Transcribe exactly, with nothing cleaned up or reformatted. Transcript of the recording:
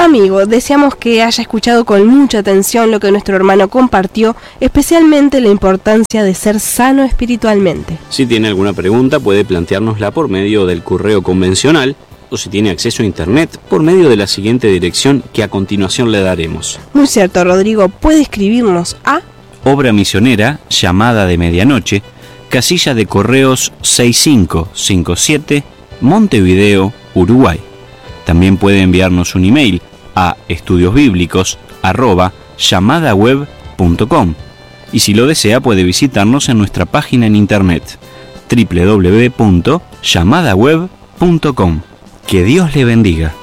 amigo, deseamos que haya escuchado con mucha atención lo que nuestro hermano compartió, especialmente la importancia de ser sano espiritualmente. Si tiene alguna pregunta, puede planteárnosla por medio del correo convencional, o si tiene acceso a internet, por medio de la siguiente dirección que a continuación le daremos. Muy cierto, Rodrigo, puede escribirnos a Obra Misionera, Llamada de Medianoche, Casilla de Correos seis cinco cinco siete, Montevideo, Uruguay. También puede enviarnos un email a estudiosbíblicos arroba llamadaweb punto com, y si lo desea puede visitarnos en nuestra página en internet doble u doble u doble u punto llamadaweb punto com. Que Dios le bendiga.